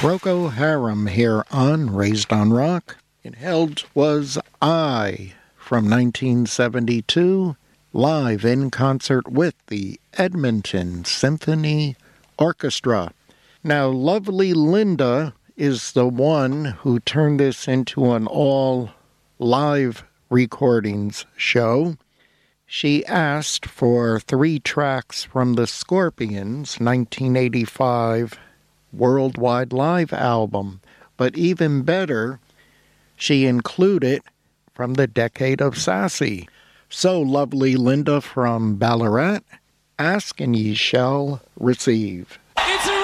Procol Harum here on Raised on Rock. It held was I from 1972, live in concert with the Edmonton Symphony Orchestra. Now, lovely Linda is the one who turned this into an all-live recordings show. She asked for 3 tracks from the Scorpions' 1985 Worldwide Live album, but even better, she included from the Decade of Sassy. So, lovely Linda from Ballarat, ask and ye shall receive. It's